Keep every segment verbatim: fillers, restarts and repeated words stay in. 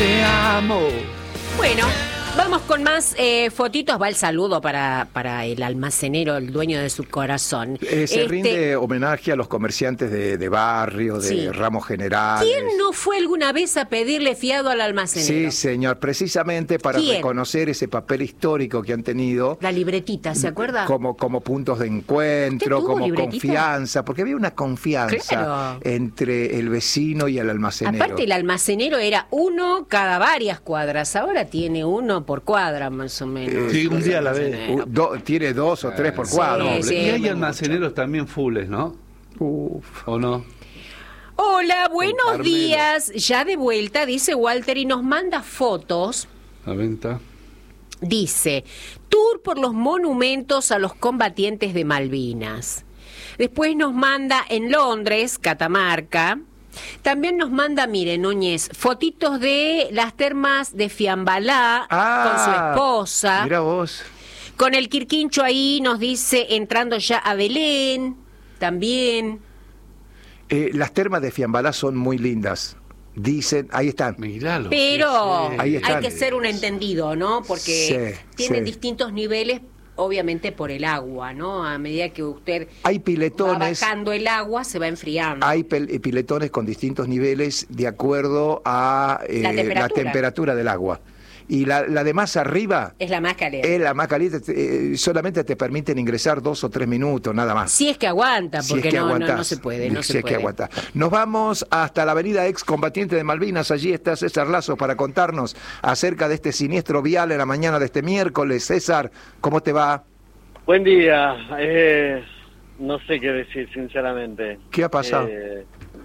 te amo. Bueno, vamos con más eh, fotitos. Va el saludo para, para el almacenero, el dueño de su corazón. Eh, se Este, rinde homenaje a los comerciantes de, de barrio, de Sí. ramos generales. ¿Quién no fue alguna vez a pedirle fiado al almacenero? Sí, señor, precisamente para ¿Quién? reconocer ese papel histórico que han tenido. La libretita, ¿se acuerda? Como, como puntos de encuentro, ¿Usted tuvo como libretita? confianza, porque había una confianza Claro. entre el vecino y el almacenero. Aparte, el almacenero era uno cada varias cuadras. Ahora tiene uno por cuadra, más o menos. Sí, un día a la vez. Uh, do- tiene dos o tres por Sí, cuadro. sí. Y hay mucho. almaceneros también fulles, ¿no? Uf. ¿O no? Hola, buenos Carmelo. días. Ya de vuelta, dice Walter, y nos manda fotos. La venta. Dice, tour por los monumentos a los combatientes de Malvinas. Después nos manda en Londres, Catamarca. También nos manda, mire, Núñez, fotitos de las termas de Fiambalá con su esposa. Mira vos. Con el Quirquincho ahí nos dice, entrando ya a Belén, también. Eh, las termas de Fiambalá son muy lindas. Dicen, ahí están. Miralo. Pero Sí. Ahí hay están. que ser un entendido, ¿no? Porque Sí, tienen sí. distintos niveles, obviamente por el agua, ¿no? A medida que usted Hay va piletones. bajando el agua, se va enfriando. Hay pel- piletones con distintos niveles de acuerdo a eh, La temperatura. la temperatura del agua. Y la, la de más arriba Es la más caliente. es la más caliente, eh, solamente te permiten ingresar dos o tres minutos, nada más. Si es que aguanta, Si porque es que no, no, aguantás. no se puede, no Si se es puede. que aguantás. Nos vamos hasta la avenida Excombatiente de Malvinas. Allí está César Lazo para contarnos acerca de este siniestro vial en la mañana de este miércoles. César, ¿cómo te va? Buen día. Eh, no sé qué decir, sinceramente. ¿Qué ha pasado? Eh,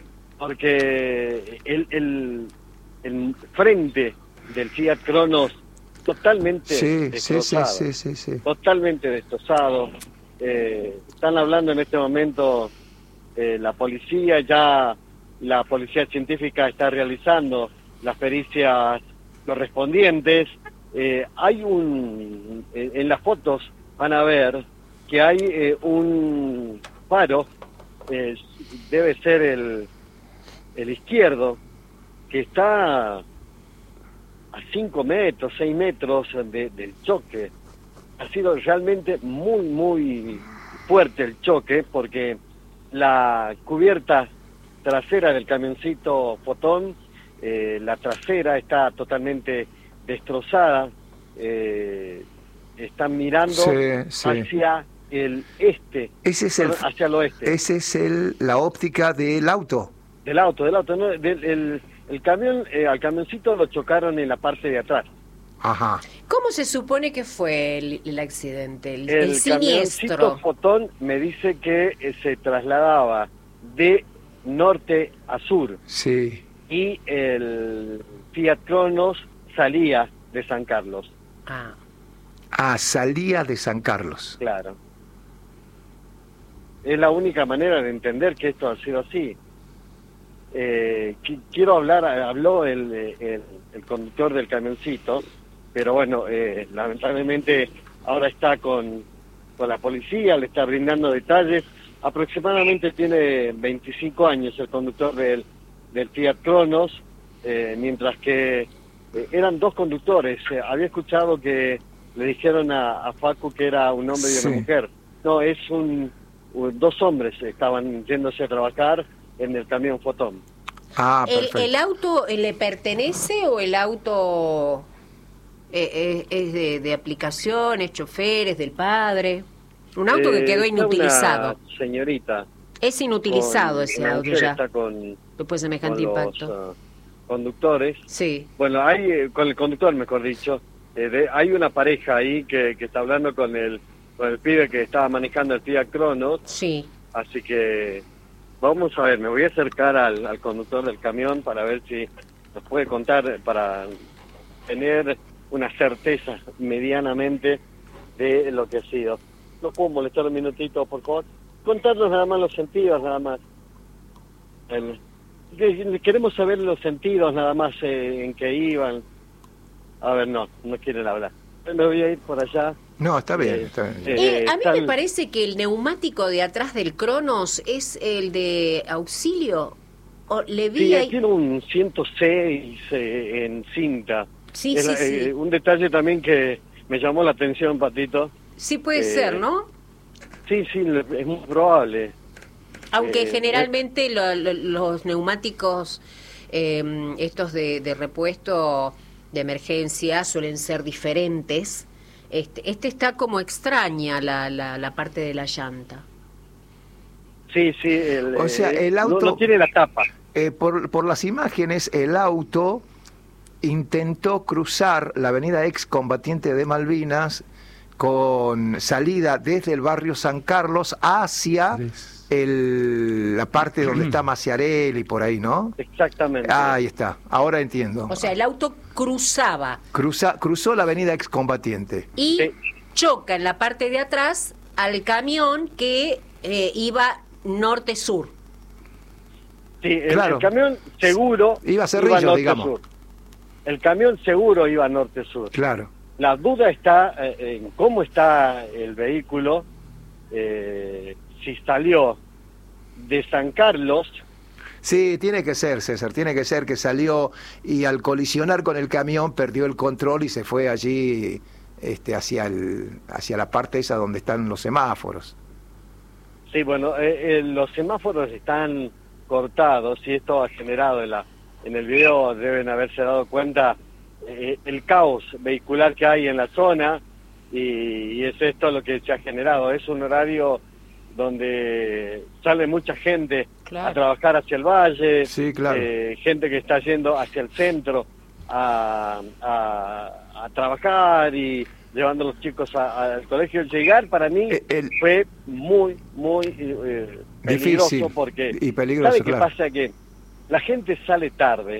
porque el, el, el frente del Fiat Cronos totalmente Sí, sí, sí, destrozado. sí, sí, sí. Totalmente destrozado. Eh, están hablando en este momento eh, la policía, ya la policía científica está realizando las pericias correspondientes. Eh, hay un, en, en las fotos van a ver que hay eh, un faro, eh, debe ser el, el izquierdo, que está a cinco metros, seis metros de, del choque. Ha sido realmente muy, muy fuerte el choque, porque la cubierta trasera del camioncito Fotón, eh, la trasera está totalmente destrozada. Eh, están mirando Sí, sí. hacia el este, Ese es el, hacia el oeste. ese es el, la óptica del auto. Del auto, del auto, ¿no? Del, el, el camión, eh, al camioncito lo chocaron en la parte de atrás. Ajá. ¿Cómo se supone que fue el, el accidente, el, El, el camioncito siniestro? Fotón me dice que eh, se trasladaba de norte a sur Sí. y el Fiat Cronos salía de San Carlos, Ah, Ah, salía de San Carlos. claro. Es la única manera de entender que esto ha sido así. Eh, qui- quiero hablar, habló el, el, el conductor del camioncito, pero bueno, eh, lamentablemente ahora está con, con la policía, le está brindando detalles. Aproximadamente tiene veinticinco años el conductor del, del Fiat Cronos, eh, mientras que eh, eran dos conductores. Eh, había escuchado que le dijeron a, a Facu que era un hombre y Sí. una mujer. No, es un, un- dos hombres estaban yéndose a trabajar en el camión Fotón. Ah, ¿El, perfecto. el auto eh, le pertenece o el auto eh, eh, es de, de aplicación, es chofer, es del padre? Un auto que Eh, quedó está inutilizado. Una señorita. Es inutilizado con- ese una auto mujer ya, Está con, después de con semejante los impacto. ah, conductores. Sí. Bueno, hay, eh, con el conductor, mejor dicho, eh, de- hay una pareja ahí que, que está hablando con el, con el pibe que estaba manejando el Fiat Cronos, Sí. así que vamos a ver, me voy a acercar al, al conductor del camión para ver si nos puede contar, para tener una certeza medianamente de lo que ha sido. ¿No puedo molestar un minutito, por favor? Contarnos nada más los sentidos, nada más. El- que- queremos saber los sentidos, nada más, eh, en que iban. A ver, no, no quieren hablar. Me voy a ir por allá. No, está bien. Eh, Está bien. eh, Eh, a mí están- me parece que el neumático de atrás del Cronos es el de auxilio. O le vi Sí, ahí- tiene un ciento seis eh, en cinta. Sí, Es, sí, eh, sí. Un detalle también que me llamó la atención, Patito. Sí puede eh, ser, ¿no? Sí, sí, le- es muy probable. Aunque eh, generalmente lo- lo- los neumáticos, eh, estos de, de repuesto de emergencia, suelen ser diferentes. Este, este está como extraña la, la, la parte de la llanta. Sí, sí. El, O sea, eh, el no- auto- No, tiene la tapa. Eh, por, por las imágenes, el auto intentó cruzar la avenida excombatiente de Malvinas con salida desde el barrio San Carlos hacia el, la parte donde está Maciarelli y por ahí, ¿no? Exactamente. Ah, ahí está, ahora entiendo. O sea, el auto cruzaba Cruza, cruzó la avenida excombatiente. y Sí. choca en la parte de atrás al camión que eh, iba norte-sur. Sí, el, Claro. el camión seguro Iba a Cerrillos, norte-sur. digamos. El camión seguro iba norte-sur. Claro. La duda está eh, en cómo está el vehículo, eh, si salió de San Carlos. Sí, tiene que ser, César, tiene que ser que salió y al colisionar con el camión perdió el control y se fue allí este, hacia, el, hacia la parte esa donde están los semáforos. Sí, bueno, eh, eh, los semáforos están cortados y esto ha generado en, la, en el video, deben haberse dado cuenta, eh, el caos vehicular que hay en la zona y, y es esto lo que se ha generado. Es un horario donde sale mucha gente Claro. a trabajar hacia el valle, Sí, claro. eh, gente que está yendo hacia el centro a, a, a trabajar y llevando a los chicos a- al colegio. Llegar para mí Eh, el- fue muy, muy eh, peligroso Difícil porque y peligroso, ¿sabe qué claro. pasa? Que la gente sale tarde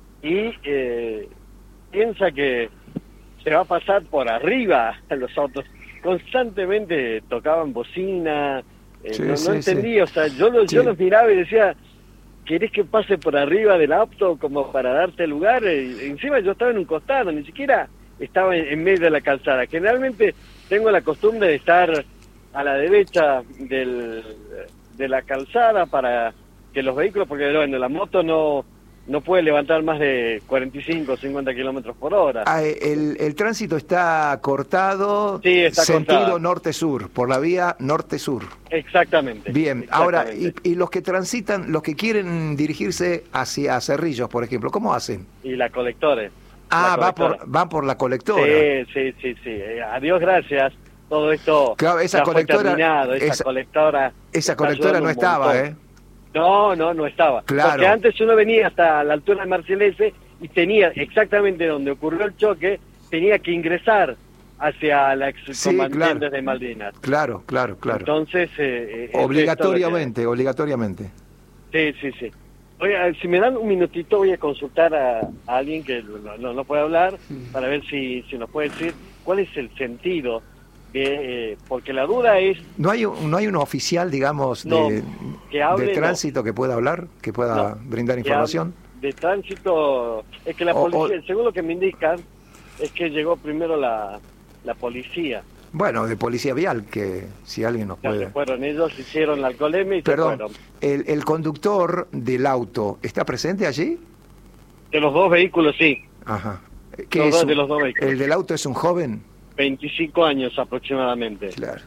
y eh, piensa que se va a pasar por arriba a los autos. Constantemente tocaban bocina, eh, Sí, no, no sí, entendía, o sea, yo, lo- Sí. yo los miraba y decía, ¿querés que pase por arriba del auto como para darte lugar? Eh, encima yo estaba en un costado, ni siquiera estaba en, en medio de la calzada. Generalmente tengo la costumbre de estar a la derecha del, de la calzada para que los vehículos, porque bueno, la moto no no puede levantar más de cuarenta y cinco o cincuenta kilómetros por hora. Ah, el, el tránsito está cortado, Sí, está sentido cortado. norte-sur, por la vía norte-sur. Exactamente. Bien, ahora, y, exactamente. y los que transitan, los que quieren dirigirse hacia Cerrillos, por ejemplo, ¿cómo hacen? Y la colectores. Ah, La va colectora. por, van por la colectora. Sí, sí, sí, sí. Eh, a Dios gracias. Todo esto Claro, esa ya fue colectora- terminado. Esa, esa- colectora. Esa está colectora ayudando no un estaba, montón. ¿eh? No, no, no estaba. Claro. Porque antes uno venía hasta la altura de Marcellese y tenía exactamente donde ocurrió el choque, tenía que ingresar hacia la excombatientes claro. de Malvinas. Claro, claro, claro. Entonces, eh, eh, obligatoriamente, obligatoriamente. esto es lo que- Sí, sí, sí. Oye, si me dan un minutito voy a consultar a, a alguien que no, no, no puede hablar para ver si, si nos puede decir cuál es el sentido de, eh, porque la duda es ¿No hay, un- no hay un oficial, digamos, No, de, que hable, de no. tránsito que pueda hablar, que pueda No, brindar que información? hab- de tránsito, es que la O- policía, o- según lo que me indican, es que llegó primero la, la policía. Bueno, de policía vial, que si alguien nos Ya puede... se fueron ellos, hicieron la alcoholemia y Perdón, se fueron. el, el conductor del auto, ¿está presente allí? De los dos vehículos, sí. Ajá. ¿Qué Los es dos- un- de los dos vehículos. ¿El del auto es un joven? veinticinco años aproximadamente. Claro.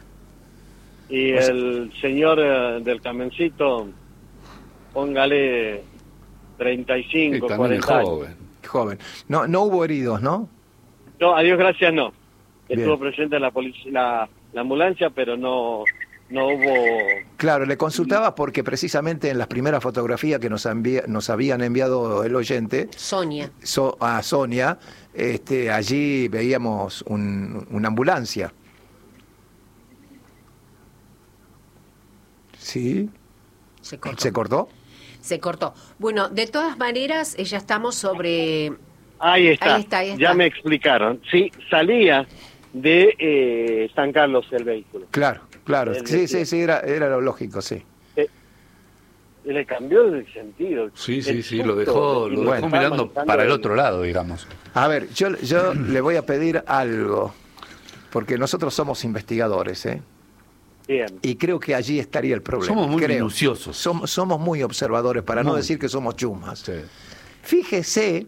Y O sea- el señor eh, del camioncito, póngale treinta y Y cinco, también es cuarenta años. joven. Joven. No, no hubo heridos, ¿no? No, a Dios gracias no. Estuvo Bien. presente la, polic- la, la ambulancia, pero no, no hubo... Claro, le consultaba porque precisamente en las primeras fotografías que nos, envía- nos habían enviado el oyente, Sonia. So- a Sonia, este, allí veíamos un- una ambulancia. ¿Sí? Se cortó. ¿Se cortó? Se cortó. Bueno, de todas maneras, eh, ya estamos sobre... Ahí está, Ahí está, ahí está. ya me explicaron. Sí, salía de eh, San Carlos el vehículo. Claro, claro. El Sí, de- sí, sí, era, era lo lógico, sí. Eh, le cambió el sentido. Sí, El sí, sí, susto lo dejó, de lo quien dejó estaba mirando manejando para el otro lado, digamos. A ver, yo, yo le voy a pedir algo, porque nosotros somos investigadores, ¿eh? Bien. Y creo que allí estaría el problema. Somos muy creo. minuciosos. Somos, somos muy observadores, para no Muy. decir que somos chumas. Sí. Fíjese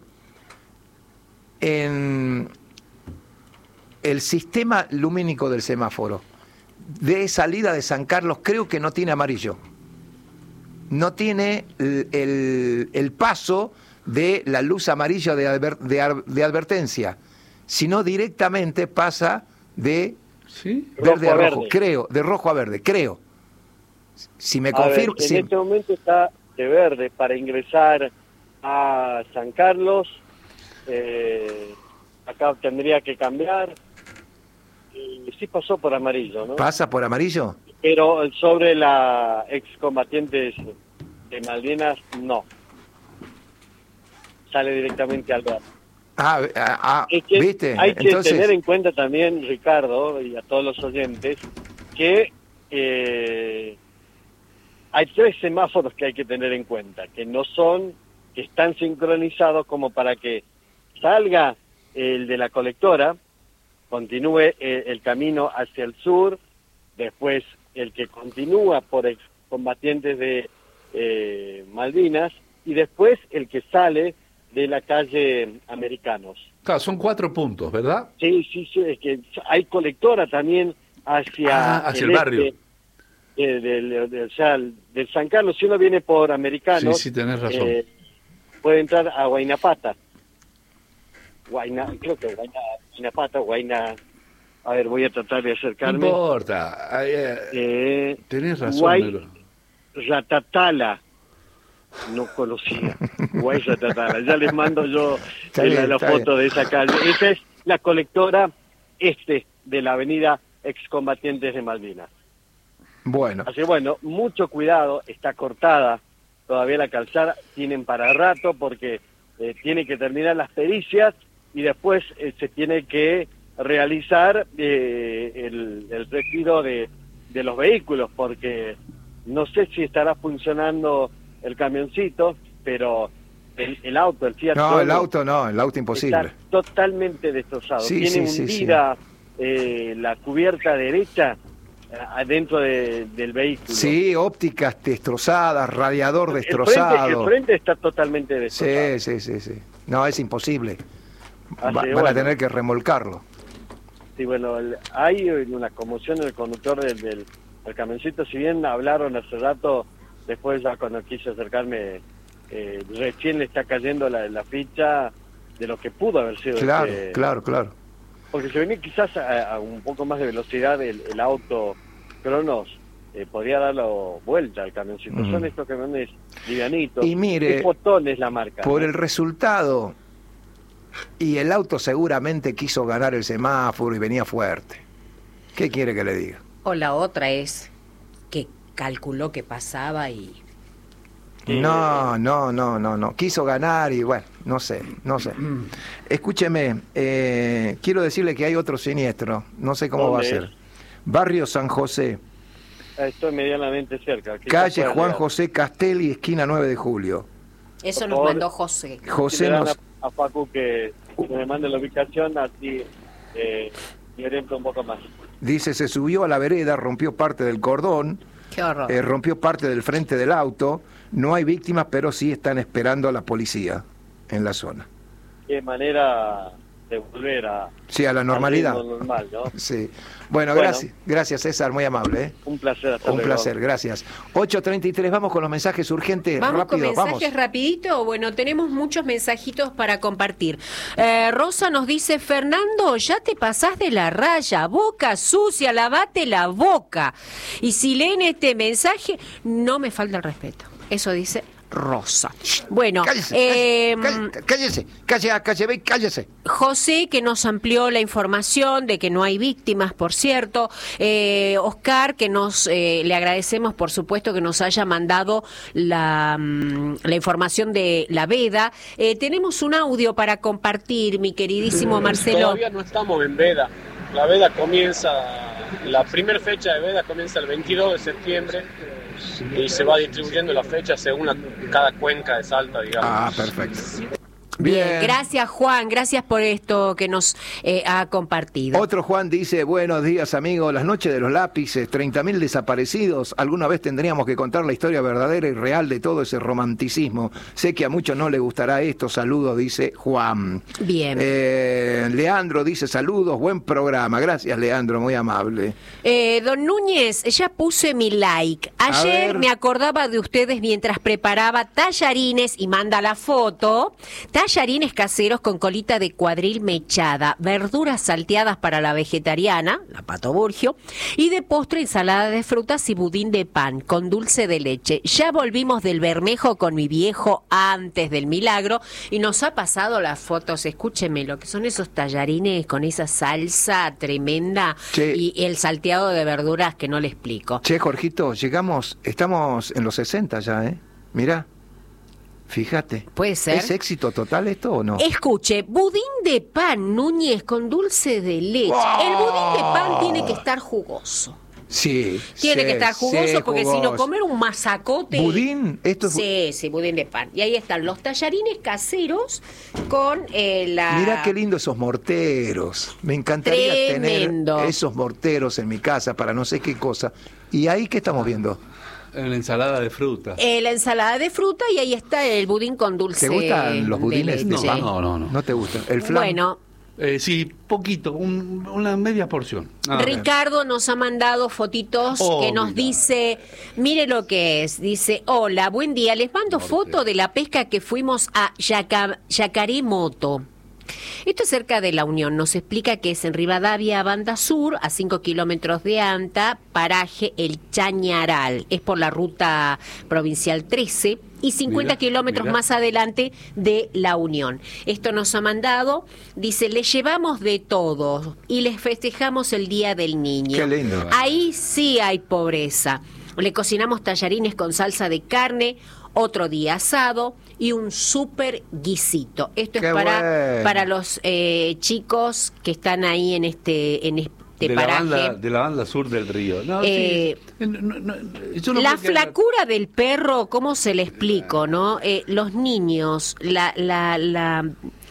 en el sistema lumínico del semáforo. De salida de San Carlos, creo que no tiene amarillo. No tiene el, el, el paso de la luz amarilla de, adver, de, ar, de advertencia, sino directamente pasa de ¿Sí? verde Rojo a a rojo, verde. creo, de rojo a verde, creo. Si me A ver, confirmo, en si- este momento está de verde para ingresar a San Carlos. Eh, acá tendría que cambiar. Y sí pasó por amarillo, ¿no? pasa por amarillo. Pero sobre la excombatientes de Malvinas, no. Sale directamente al verde. Ah, ah, ah, Es que ¿viste? hay que Entonces, tener en cuenta también, Ricardo, y a todos los oyentes, que eh, hay tres semáforos que hay que tener en cuenta, que no son, que están sincronizados como para que salga el de la colectora, continúe eh, el camino hacia el sur, después el que continúa por excombatientes de eh, Malvinas, y después el que sale de la calle Americanos. Claro, son cuatro puntos, ¿verdad? Sí, sí, sí, es que hay colectora también hacia, Ah, hacia el barrio. este, eh, del, del- o sea, del San Carlos. Si uno viene por Americanos, Sí, sí, tenés razón. eh, puede entrar a Huaynapata. Guayna, creo que Guayna, Huaynapata, Guayna. A ver, voy a tratar de No acercarme. importa. Ay, eh, Eh, tenés razón. Guay- Nero. Ratatala. No conocía. Guay Ratatala. Ya les mando yo Está eh, bien, la, la está foto de esa calle. Esa es la colectora este de la avenida Excombatientes de Malvinas. bueno, Así que bueno, mucho cuidado, está cortada todavía la calzada, tienen para rato porque eh, tiene que terminar las pericias y después eh, se tiene que realizar eh, el, el retiro de, de los vehículos, porque no sé si estará funcionando el camioncito, pero el, el auto, el Fiat no, el Duomo, auto no, el auto imposible. está totalmente destrozado. Sí, Tiene sí, sí, hundida eh, la cubierta derecha eh, adentro de- del vehículo. Sí, ópticas destrozadas, radiador El frente, destrozado. el frente está totalmente destrozado. Sí, sí, sí, sí. No, es imposible. Así Va- que, van a bueno. tener que remolcarlo. Sí, bueno, el- hay una conmoción en el conductor del, del, del camioncito. Si bien hablaron hace rato, después ya cuando quise acercarme, eh, recién le está cayendo la, la ficha de lo que pudo haber sido. Claro, este- claro, claro. Porque si venía quizás a, a un poco más de velocidad el, el auto Cronos, eh, podría darlo vuelta al camioncito. Mm. Son estos camiones livianitos. Y mire, ¿Qué Fotón es la marca? Por ¿no? el resultado, y el auto seguramente quiso ganar el semáforo y venía fuerte. ¿Qué quiere que le diga? O la otra es que calculó que pasaba y... Sí. No, no, no, no, no. Quiso ganar y bueno, no sé, no sé. Escúcheme, eh, quiero decirle que hay otro siniestro, no sé cómo va a ¿Dónde ser. es? Barrio San José, Estoy medianamente cerca. quizás calle pueda Juan llegar. José Castelli, esquina nueve de julio. Eso Por nos favor. mandó José. José Si le dan nos... a, a Facu que, que me mande la ubicación, así eh, me oriento un poco más. Dice, se subió a la vereda, rompió parte del cordón, Qué horror. eh, rompió parte del frente del auto. No hay víctimas, pero sí están esperando a la policía en la zona. Qué manera de volver a... Sí, a la normalidad. al ritmo normal, ¿no? Sí. Bueno, Bueno. gracias, gracias César, muy amable. ¿eh? Un placer. Hasta Un luego. placer, gracias. ocho treinta y tres, vamos con los mensajes urgentes, Vamos rápido, con mensajes vamos. rapidito. Bueno, tenemos muchos mensajitos para compartir. Eh, Rosa nos dice, Fernando, ya te pasás de la raya, boca sucia, lavate la boca. Y si leen este mensaje, no me falta el respeto. Eso dice Rosa. Bueno, Cállese, eh, cállese, cállese, cállese, cállese, cállese. José, que nos amplió la información de que no hay víctimas, por cierto. Eh, Oscar, que nos eh, le agradecemos, por supuesto, que nos haya mandado la, mm, la información de la veda. Eh, tenemos un audio para compartir, mi queridísimo Marcelo. Todavía no estamos en veda. La veda comienza, la primera fecha de veda comienza el veintidós de septiembre y se va distribuyendo la fecha según la- cada cuenca de Salta, digamos. Ah, perfecto. Bien. Bien. Gracias, Juan. Gracias por esto que nos eh, ha compartido. Otro Juan dice, buenos días amigos, las noches de los lápices, treinta mil desaparecidos, alguna vez tendríamos que contar la historia verdadera y real de todo ese romanticismo. Sé que a muchos no les gustará esto, saludos, dice Juan. Bien. Eh, Leandro dice, saludos, buen programa, gracias Leandro, muy amable. Eh, don Núñez, ya puse mi like. Ayer ver. me acordaba de ustedes mientras preparaba tallarines y manda la foto. Tallarines caseros con colita de cuadril mechada, verduras salteadas para la vegetariana, la Pato Burgio, y de postre ensalada de frutas y budín de pan con dulce de leche. Ya volvimos del Bermejo con mi viejo antes del milagro y nos ha pasado las fotos. Escúcheme lo que son esos tallarines con esa salsa tremenda Sí. y el salteado de verduras que no le explico. Che, Jorgito, llegamos, estamos en los sesenta ya, ¿eh? Mirá, fíjate. Puede ser. ¿Es éxito total esto o no? Escuche, budín de pan, Núñez, con dulce de leche. ¡Oh! El budín de pan tiene que estar jugoso. Sí. Tiene sí, que estar jugoso sí, porque si no jugoso. comer un masacote. ¿Budín? Esto es bu- Sí, sí, budín de pan. Y ahí están los tallarines caseros con eh, la... Mirá qué lindo esos morteros. Me encantaría Tremendo. tener esos morteros en mi casa para no sé qué cosa. ¿Y ahí qué estamos viendo? En la ensalada de fruta. Eh, la ensalada de fruta y ahí está el budín con dulce ¿Te gustan los de budines? leche. No, no, no. no. ¿No te gusta? ¿El flan? Bueno, Eh, sí, poquito, un- una media porción. Ah, Ricardo nos ha mandado fotitos Oh, que nos mira. dice, mire lo que es, dice, hola, buen día, les mando foto de la pesca que fuimos a Yaca- Yacaremoto. Esto es cerca de La Unión, nos explica que es en Rivadavia, Banda Sur, a cinco kilómetros de Anta, paraje El Chañaral, es por la ruta provincial trece y cincuenta Mira, kilómetros mira. más adelante de La Unión. Esto nos ha mandado, dice, le llevamos de todo y les festejamos el Día del Niño. Qué lindo. Ahí sí hay pobreza. Le cocinamos tallarines con salsa de carne, otro día asado y un súper guisito. Esto Qué es para, bueno. para los eh, chicos que están ahí en este, en este de la, paraje. banda, de la banda sur del río. No, Eh, sí, no, no, no, yo no La creo que haya- flacura del perro, ¿cómo se le explico, no? Eh, los niños, la, la, la,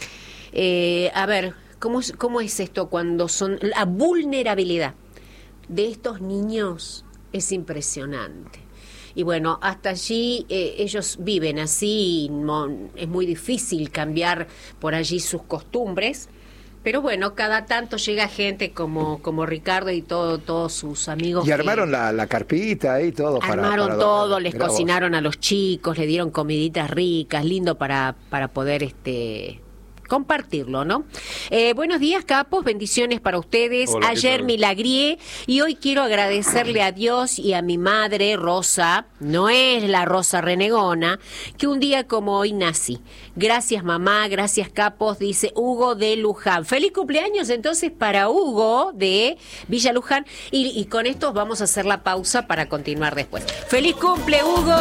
eh, a ver, ¿cómo es, cómo es esto cuando son la vulnerabilidad de estos niños es impresionante. Y bueno, hasta allí eh, ellos viven así, no, es muy difícil cambiar por allí sus costumbres. Pero bueno, cada tanto llega gente como como Ricardo y todo, todos sus amigos. Y que armaron la, la carpita ahí, todo para... armaron para todo, dormir. les Mirá vos. cocinaron a los chicos, les dieron comiditas ricas, lindo para, para poder este compartirlo, ¿no? Eh, buenos días, capos, bendiciones para ustedes. Hola, ¿qué Ayer tal? milagrié y hoy quiero agradecerle a Dios y a mi madre, Rosa, no es la Rosa renegona, que un día como hoy nací. Gracias, mamá, gracias, capos, dice Hugo de Luján. Feliz cumpleaños entonces para Hugo de Villa Luján y, y con esto vamos a hacer la pausa para continuar después. ¡Feliz cumple, Hugo!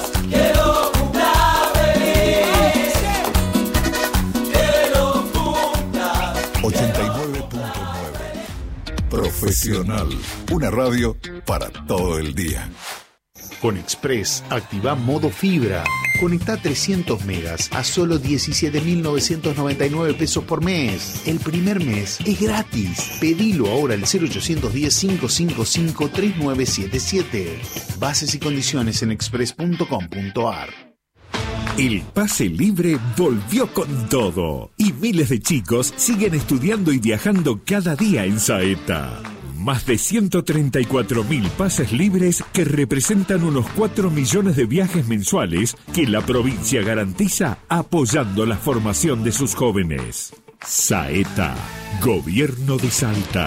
ochenta y nueve punto nueve. Profesional. Una radio para todo el día. Con Express, activa modo fibra. Conecta trescientos megas a solo diecisiete mil novecientos noventa y nueve pesos por mes. El primer mes es gratis. Pedilo ahora al cero ochocientos diez, quinientos cincuenta y cinco, treinta y nueve setenta y siete. Bases y condiciones en express punto com punto a r. El pase libre volvió con todo y miles de chicos siguen estudiando y viajando cada día en Saeta. Más de ciento treinta y cuatro mil pases libres que representan unos cuatro millones de viajes mensuales que la provincia garantiza apoyando la formación de sus jóvenes. Saeta, Gobierno de Salta.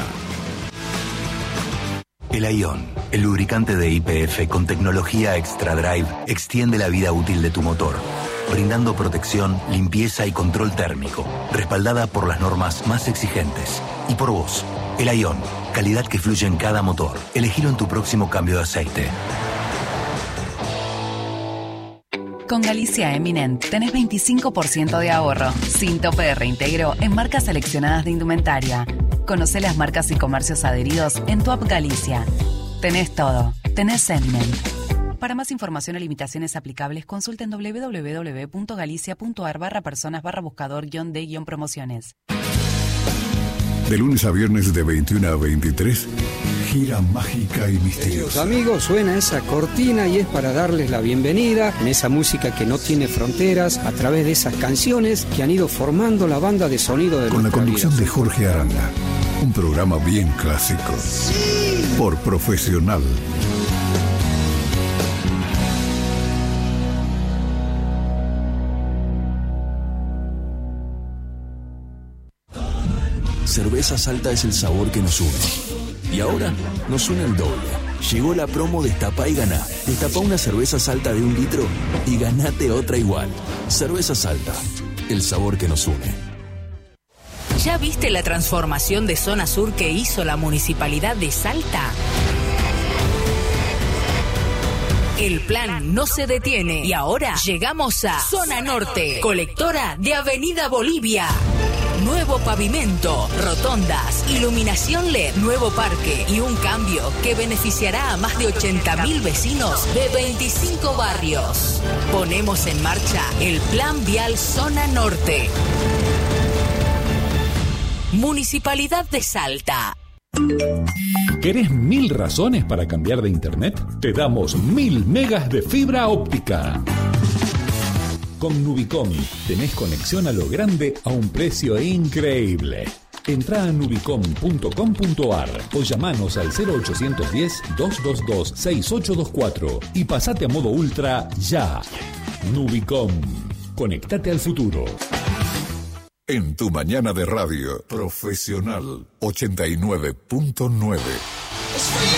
El Aion, el lubricante de Y P F con tecnología Extra Drive, extiende la vida útil de tu motor, brindando protección, limpieza y control térmico, respaldada por las normas más exigentes. Y por vos, el Aion, calidad que fluye en cada motor. Elegilo en tu próximo cambio de aceite. Con Galicia Eminent tenés veinticinco por ciento de ahorro, sin tope de reintegro en marcas seleccionadas de indumentaria. Conocé las marcas y comercios adheridos en tu app Galicia. Tenés todo, tenés Eminent. Para más información o limitaciones aplicables, consulten doble u doble u doble u punto galicia punto a r barra personas barra buscador guión de guión promociones. De lunes a viernes de veintiuna a veintitrés, gira mágica y misteriosa. Queridos amigos, suena esa cortina y es para darles la bienvenida en esa música que no tiene fronteras, a través de esas canciones que han ido formando la banda de sonido de Con la conducción vida. de Jorge Aranda, un programa bien clásico, por Profesional. Cerveza Salta es el sabor que nos une. Y ahora nos une el doble. Llegó la promo Destapá y Ganá. Destapá una cerveza Salta de un litro y ganate otra igual. Cerveza Salta, el sabor que nos une. ¿Ya viste la transformación de Zona Sur que hizo la Municipalidad de Salta? El plan no se detiene y ahora llegamos a Zona Norte, colectora de Avenida Bolivia. Nuevo pavimento, rotondas, iluminación L E D, nuevo parque y un cambio que beneficiará a más de ochenta mil vecinos de veinticinco barrios. Ponemos en marcha el Plan Vial Zona Norte. Municipalidad de Salta. ¿Querés mil razones para cambiar de internet? Te damos mil megas de fibra óptica. Con Nubicom tenés conexión a lo grande a un precio increíble. Entrá a nubicom punto com punto a r o llamanos al cero ochocientos diez, doscientos veintidós, sesenta y ocho veinticuatro y pasate a modo ultra ya. Nubicom. Conectate al futuro. En tu mañana de radio, Profesional ochenta y nueve punto nueve.